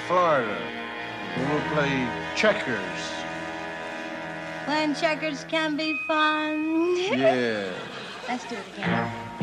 Florida. We will play checkers. Playing checkers can be fun. Yeah. Let's do it again.